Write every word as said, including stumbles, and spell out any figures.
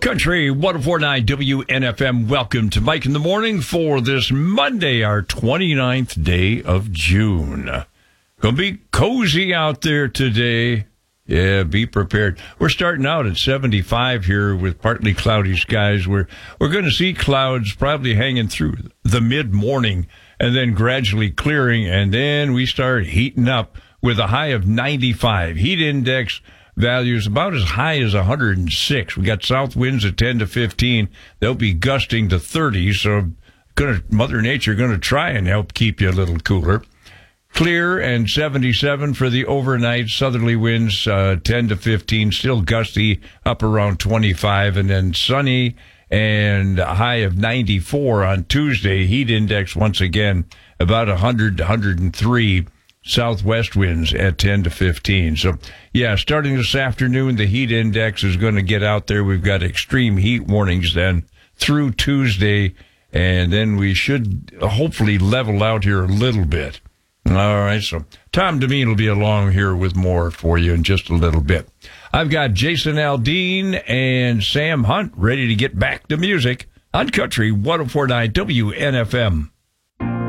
Country one oh four point nine W N F M. Welcome to Mike in the Morning for this Monday, our twenty-ninth day of June. Gonna be cozy out there today. Yeah, be prepared. We're starting out at seventy-five here with partly cloudy skies. We're we're going to see clouds probably hanging through the mid-morning and then gradually clearing, and then we start heating up with a high of ninety-five. Heat index values about as high as one hundred six. We got south winds at ten to fifteen. They'll be gusting to thirty, so gonna, Mother Nature going to try and help keep you a little cooler. Clear and seventy-seven for the overnight. Southerly winds uh, ten to fifteen, still gusty up around twenty-five, and then sunny and a high of ninety-four on Tuesday. Heat index once again about one hundred to one hundred three. Southwest winds at ten to fifteen. So, yeah, starting this afternoon, the heat index is going to get out there. We've got extreme heat warnings then through Tuesday, and then we should hopefully level out here a little bit. All right, so Tom Demeen will be along here with more for you in just a little bit. I've got Jason Aldean and Sam Hunt ready to get back to music on Country one oh four point nine W N F M.